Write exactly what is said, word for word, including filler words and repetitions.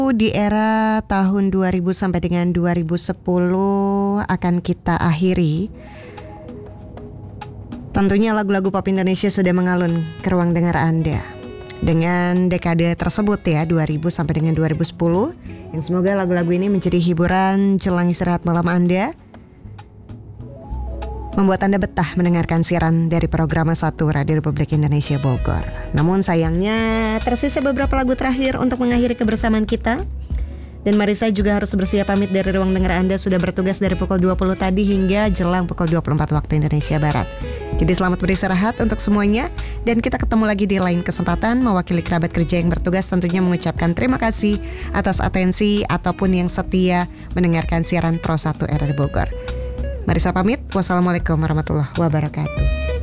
Di era tahun dua ribu sampai dengan dua ribu sepuluh akan kita akhiri. Tentunya lagu-lagu pop Indonesia sudah mengalun ke ruang dengar Anda. Dengan dekade tersebut ya, dua ribu sampai dengan dua ribu sepuluh, yang semoga lagu-lagu ini menjadi hiburan jelang istirahat malam Anda, membuat Anda betah mendengarkan siaran dari program satu Radio Republik Indonesia Bogor. Namun sayangnya tersisa beberapa lagu terakhir untuk mengakhiri kebersamaan kita. Dan Marisa juga harus bersiap pamit dari ruang dengar Anda, sudah bertugas dari pukul dua puluh tadi hingga jelang pukul dua puluh empat waktu Indonesia Barat. Jadi selamat beristirahat untuk semuanya, dan kita ketemu lagi di lain kesempatan. Mewakili kerabat kerja yang bertugas tentunya mengucapkan terima kasih atas atensi ataupun yang setia mendengarkan siaran Pro satu R R I Bogor. Marisa pamit, wassalamualaikum warahmatullahi wabarakatuh.